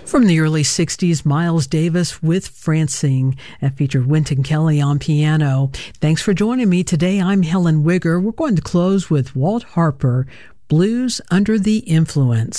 From the early 60s, Miles Davis with Francine. That featured Wynton Kelly on piano. Thanks for joining me today. I'm Helen Wigger. We're going to close with Walt Harper, Blues Under the Influence.